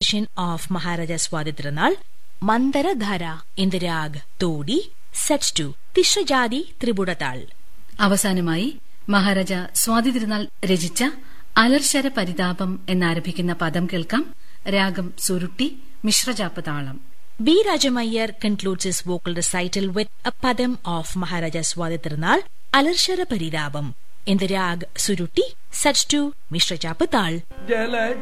composition of Maharaja Swati Tirunal, Mandaradhara in the rag Todi, set to Tishrajadi Tribudatal. അവസാനമായി മഹാരാജ സ്വാതി തിരുനാൾ രചിച്ച അലർശര പരിതാപം എന്നാരംഭിക്കുന്ന പദം കേൾക്കാം. രാഗം സുരുട്ടി, മിശ്രജാപ്പ താളം. B. Rajamayyar concludes his vocal recital with a padam of Maharaja Swati Tirunal, Alarshara Paridabam, in the rag Surutti, such to Mishra Chapatal.